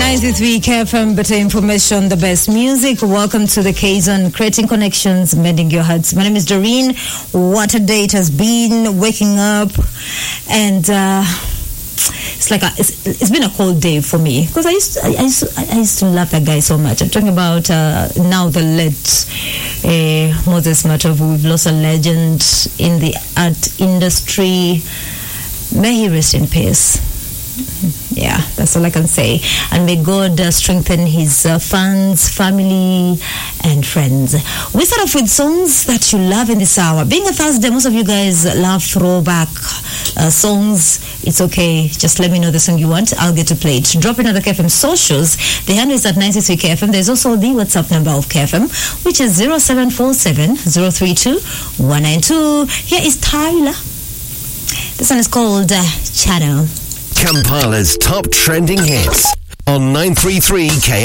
93 KFM, better information, the best music. Welcome to the K-Zone, creating connections, mending your hearts. My name is Doreen. What a day it has been, waking up, and it's been a cold day for me because I used to love that guy so much. I'm talking about now the late Moses Matovu. We've lost a legend in the art industry. May he rest in peace. Yeah, that's all I can say. And may God strengthen his fans, family, and friends. We start off with songs that you love in this hour. Being a Thursday, most of you guys love throwback songs. It's okay. Just let me know the song you want. I'll get to play it. Drop in on the KFM socials. The handle is at 93 KFM. There's also the WhatsApp number of KFM, which is 0747 032 192. Here is Tyler. This one is called Channel. Kampala's top trending hits on 933 KFM.